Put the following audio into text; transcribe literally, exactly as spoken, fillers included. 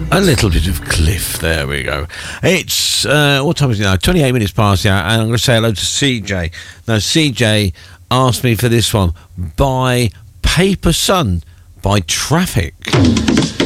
A little bit of Cliff. There we go. It's, uh, what time is it now? twenty-eight minutes past the hour, and I'm going to say hello to C J. Now, C J asked me for this one, by Paper Sun, by Traffic.